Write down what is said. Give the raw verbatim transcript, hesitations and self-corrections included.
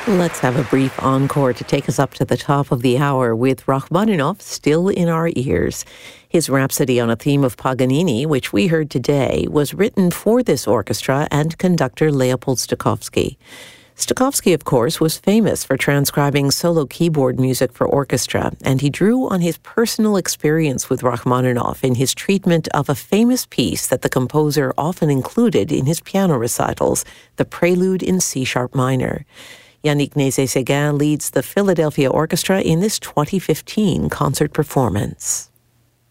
Let's have a brief encore to take us up to the top of the hour with Rachmaninoff still in our ears. His Rhapsody on a Theme of Paganini, which we heard today, was written for this orchestra and conductor Leopold Stokowski. Stokowski, of course, was famous for transcribing solo keyboard music for orchestra, and he drew on his personal experience with Rachmaninoff in his treatment of a famous piece that the composer often included in his piano recitals, the Prelude in C-sharp minor. Yannick Nézet-Séguin leads the Philadelphia Orchestra in this twenty fifteen concert performance.